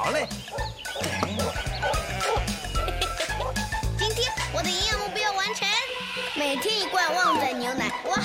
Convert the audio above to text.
好嘞。 今天我的营养目标完成，每天1罐旺仔牛奶，我